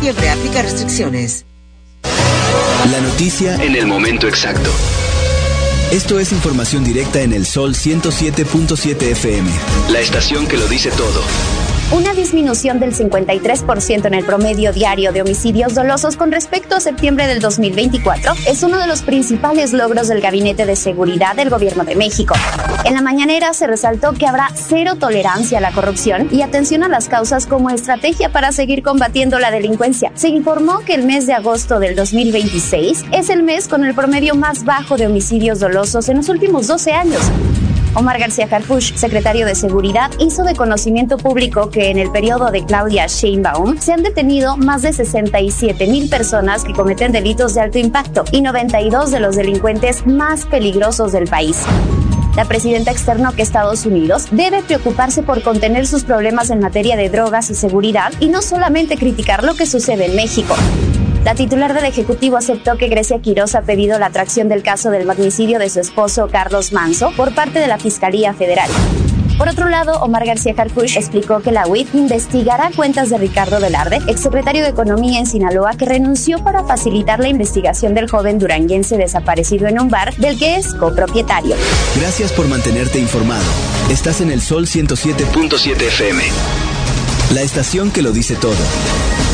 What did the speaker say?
septiembre aplica restricciones. La noticia en el momento exacto. Esto es información directa en el Sol 107.7 FM. La estación que lo dice todo. Una disminución del 53% en el promedio diario de homicidios dolosos con respecto a septiembre del 2024 es uno de los principales logros del Gabinete de Seguridad del Gobierno de México. En la mañanera se resaltó que habrá cero tolerancia a la corrupción y atención a las causas como estrategia para seguir combatiendo la delincuencia. Se informó que el mes de agosto del 2026 es el mes con el promedio más bajo de homicidios dolosos en los últimos 12 años. Omar García Harfuch, secretario de Seguridad, hizo de conocimiento público que en el periodo de Claudia Sheinbaum se han detenido más de 67,000 personas que cometen delitos de alto impacto y 92 de los delincuentes más peligrosos del país. La presidenta externó que Estados Unidos debe preocuparse por contener sus problemas en materia de drogas y seguridad y no solamente criticar lo que sucede en México. La titular del Ejecutivo aceptó que Grecia Quiroz ha pedido la atracción del caso del magnicidio de su esposo Carlos Manso por parte de la Fiscalía Federal. Por otro lado, Omar García Harfuch explicó que la UIF investigará cuentas de Ricardo Velarde, exsecretario de Economía en Sinaloa, que renunció para facilitar la investigación del joven duranguense desaparecido en un bar del que es copropietario. Gracias por mantenerte informado. Estás en el Sol 107.7 FM. La estación que lo dice todo.